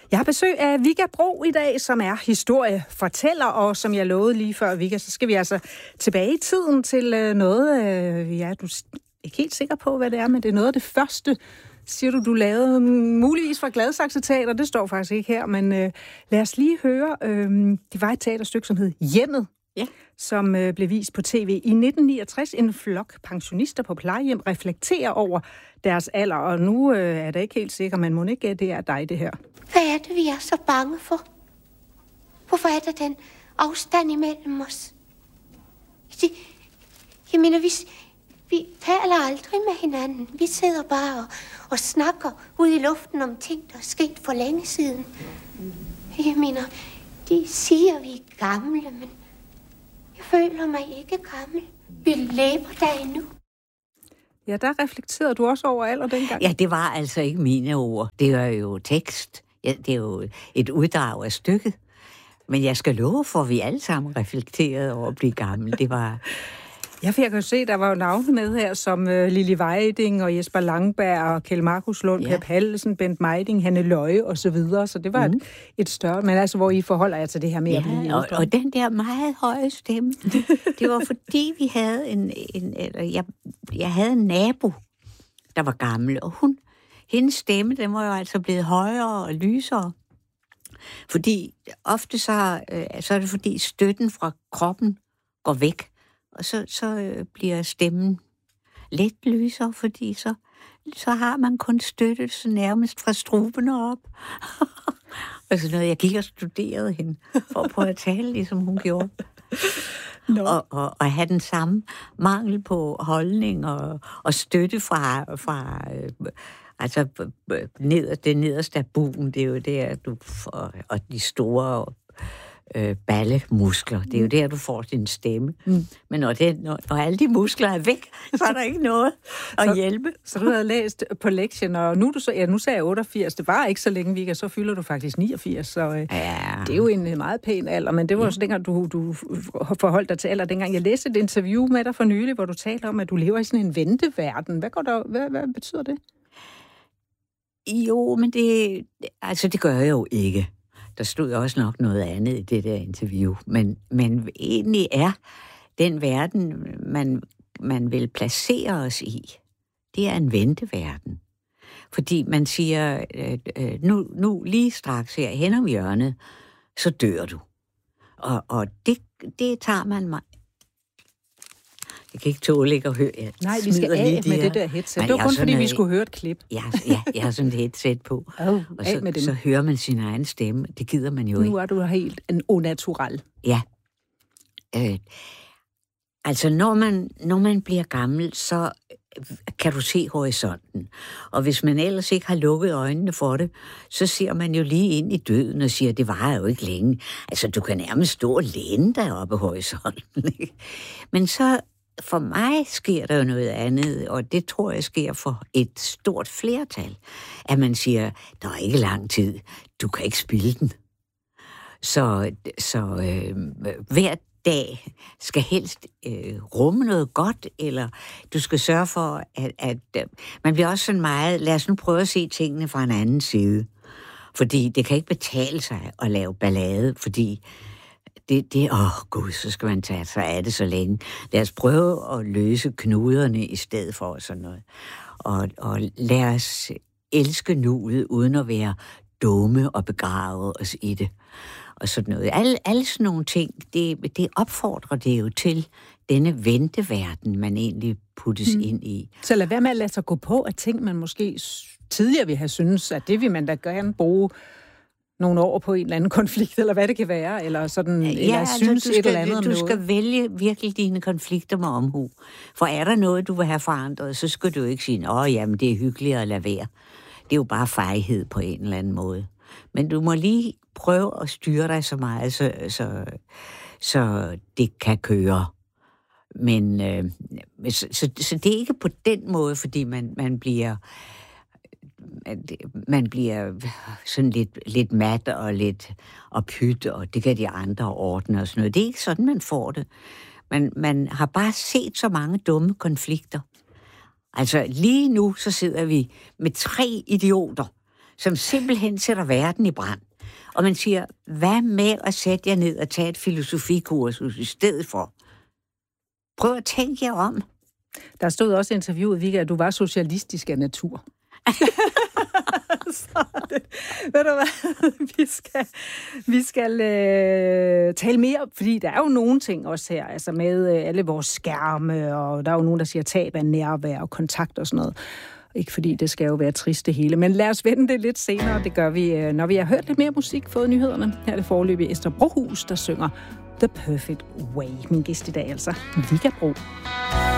Jeg har besøg af Vigga Bro i dag, som er historiefortæller, og som jeg lovede lige før, Vigga, så skal vi altså tilbage i tiden til noget, du er ikke helt sikker på, hvad det er, men det er noget af det første, siger du lavede, muligvis fra Gladsaxe Teater, det står faktisk ikke her, men lad os lige høre, det var et teaterstykke, som hed Hjemmet, som blev vist på tv i 1969. En flok pensionister på plejehjem reflekterer over deres alder, og nu er det ikke helt sikkert, men må ikke, det er dig, det her. Hvad er det, vi er så bange for? Hvorfor er der den afstand imellem os? Jeg mener, vi taler aldrig med hinanden. Vi sidder bare og snakker ud i luften om ting, der er sket for længe siden. Jeg mener, de siger, vi er gamle, men jeg føler mig ikke gammel. Vi lever der endnu. Ja, der reflekterede du også over alder dengang. Ja, det var altså ikke mine ord. Det er jo tekst. Ja, det er jo et uddrag af stykket. Men jeg skal love for, at vi alle sammen reflekterede over at blive gamle. Det var... Ja, for jeg kan jo se, der var jo navne med her, som Lili Weiding og Jesper Langberg og Kjeld Markus Lund, Per Pallesen, Bent Meiding, Hanne Løje og så videre. Så det var et større, men altså, hvor I forholder jer til det her med at blive ældre. Og den der meget høje stemme, det var fordi, vi havde jeg havde en nabo, der var gammel, og hendes stemme, den var jo altså blevet højere og lysere. Fordi ofte så er det fordi støtten fra kroppen går væk, og så bliver stemmen lidt lysere, fordi så har man kun støttelse nærmest fra strubene op. Og sådan noget. Jeg gik og studerede hende, for at prøve at tale, ligesom hun gjorde. Og have den samme mangel på holdning og støtte fra altså det nederste af bugen, det er jo der, du får, og de store ballemuskler, det er jo der, du får din stemme. Men når alle de muskler er væk, så er der ikke noget at hjælpe. Så du havde læst på lektien, og nu sagde jeg 88, det var ikke så længe, Vigga, så fylder du faktisk 89, så det er jo en meget pæn alder, men det var også dengang, du forholdt dig til alder. Dengang jeg læste et interview med dig for nylig, hvor du talte om, at du lever i sådan en venteverden. Hvad betyder det? Jo, men det gør jeg jo ikke. Der stod også nok noget andet i det der interview. Men egentlig er den verden, man vil placere os i, det er en venteverden. Fordi man siger, nu lige straks her hen om hjørnet, så dør du. Og det tager man mig. Jeg kan ikke tåle ikke at høre. Nej, vi skal af med det der headset. Det var kun fordi, vi skulle høre et klip. Ja, jeg har sådan et headset på. Og så hører man sin egen stemme. Det gider man jo ikke. Nu er du helt en unnatural. Ja. Altså, når man bliver gammel, så kan du se horisonten. Og hvis man ellers ikke har lukket øjnene for det, så ser man jo lige ind i døden og siger, det varer jo ikke længe. Altså, du kan nærmest stå og læne dig oppe i horisonten. Ikke? Men så for mig sker der jo noget andet, og det tror jeg sker for et stort flertal, at man siger, der er ikke lang tid, du kan ikke spilde den. Så hver dag skal helst rumme noget godt, eller du skal sørge for, at man bliver også sådan meget, lad os nu prøve at se tingene fra en anden side. Fordi det kan ikke betale sig at lave ballade, fordi Gud, så skal man tage sig af det så længe. Lad os prøve at løse knuderne i stedet for sådan noget. Og lad os elske nuet, uden at være dumme og begrave os i det. Og sådan noget. Alle sådan nogle ting, det opfordrer det jo til denne venteverden, man egentlig puttes ind i. Så lad være med at lade sig gå på, at ting, man måske tidligere ville have syntes, at det vil man da gerne bruge nogle år på en eller anden konflikt, eller hvad det kan være, eller sådan, eller synes et eller andet om noget. Du skal vælge virkelig dine konflikter med omhu. For er der noget, du vil have forandret, så skal du jo ikke sige, jamen det er hyggeligt at lade være. Det er jo bare fejhed på en eller anden måde. Men du må lige prøve at styre dig så meget, så det kan køre. Men så det er ikke på den måde, fordi man bliver sådan lidt mat og lidt pyt, og det kan de andre ordne og sådan noget. Det er ikke sådan, man får det. Man har bare set så mange dumme konflikter. Altså lige nu, så sidder vi med 3 idioter, som simpelthen sætter verden i brand. Og man siger, hvad med at sætte jer ned og tage et filosofikursus i stedet for? Prøv at tænke jer om. Der stod også i interviewet, Vigga, at du var socialistisk af natur. Så ved du hvad, vi skal tale mere, fordi der er jo nogle ting også her, altså med alle vores skærme, og der er jo nogen, der siger tab af nærvær og kontakt og sådan noget. Ikke fordi det skal jo være trist det hele, men lad os vende det lidt senere. Det gør vi, når vi har hørt lidt mere musik, fået nyhederne. Her er det foreløbig Esther Brohus, der synger The Perfect Way. Min gæst i dag altså, Vigga Bro.